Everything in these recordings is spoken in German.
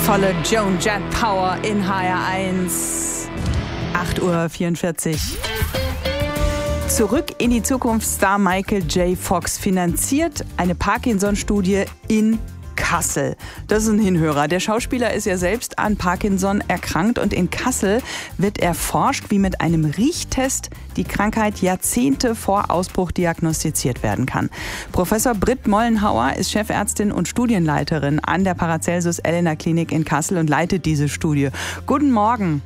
Tolle Joan Jett Power in HR1. 8:44 Uhr. Zurück in die Zukunft-Star Michael J. Fox finanziert eine Parkinson-Studie in Kassel. Das ist ein Hinhörer. Der Schauspieler ist ja selbst an Parkinson erkrankt und in Kassel wird erforscht, wie mit einem Riechtest die Krankheit Jahrzehnte vor Ausbruch diagnostiziert werden kann. Professor Britt Mollenhauer ist Chefärztin und Studienleiterin an der Paracelsus-Elena-Klinik in Kassel und leitet diese Studie. Guten Morgen.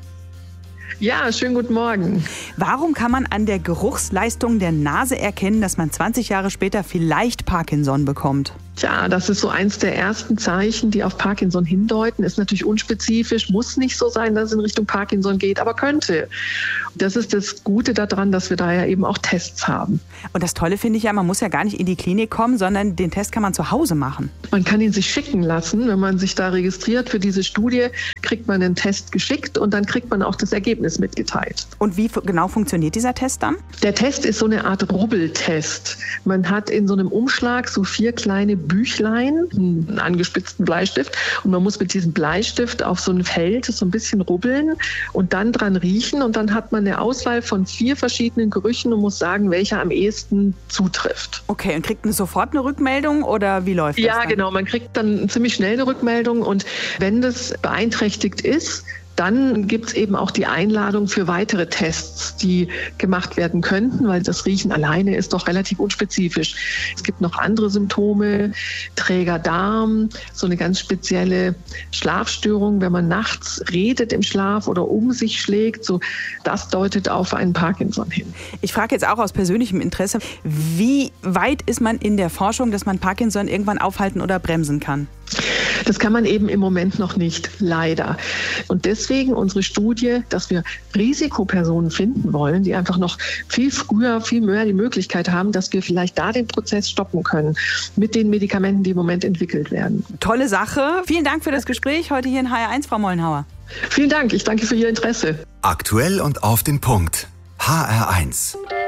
Ja, schönen guten Morgen. Warum kann man an der Geruchsleistung der Nase erkennen, dass man 20 Jahre später vielleicht Parkinson bekommt? Tja, das ist so eins der ersten Zeichen, die auf Parkinson hindeuten. Ist natürlich unspezifisch, muss nicht so sein, dass es in Richtung Parkinson geht, aber könnte. Das ist das Gute daran, dass wir da ja eben auch Tests haben. Und das Tolle finde ich ja, man muss ja gar nicht in die Klinik kommen, sondern den Test kann man zu Hause machen. Man kann ihn sich schicken lassen. Wenn man sich da registriert für diese Studie, kriegt man den Test geschickt und dann kriegt man auch das Ergebnis mitgeteilt. Und wie genau funktioniert dieser Test dann? Der Test ist so eine Art Rubbeltest. Man hat in so einem Umschlag so 4 kleine Büchlein, einen angespitzten Bleistift und man muss mit diesem Bleistift auf so ein Feld so ein bisschen rubbeln und dann dran riechen und dann hat man eine Auswahl von 4 verschiedenen Gerüchen und muss sagen, welcher am ehesten zutrifft. Okay, und kriegt man sofort eine Rückmeldung oder wie läuft das? Ja, genau, man kriegt dann ziemlich schnell eine Rückmeldung und wenn das beeinträchtigt ist, dann gibt es eben auch die Einladung für weitere Tests, die gemacht werden könnten, weil das Riechen alleine ist doch relativ unspezifisch. Es gibt noch andere Symptome, träger Darm, so eine ganz spezielle Schlafstörung, wenn man nachts redet im Schlaf oder um sich schlägt, so das deutet auf einen Parkinson hin. Ich frage jetzt auch aus persönlichem Interesse, wie weit ist man in der Forschung, dass man Parkinson irgendwann aufhalten oder bremsen kann? Das kann man eben im Moment noch nicht, leider. Und deswegen unsere Studie, dass wir Risikopersonen finden wollen, die einfach noch viel früher, viel mehr die Möglichkeit haben, dass wir vielleicht da den Prozess stoppen können mit den Medikamenten, die im Moment entwickelt werden. Tolle Sache. Vielen Dank für das Gespräch heute hier in HR1, Frau Mollenhauer. Vielen Dank. Ich danke für Ihr Interesse. Aktuell und auf den Punkt. HR1.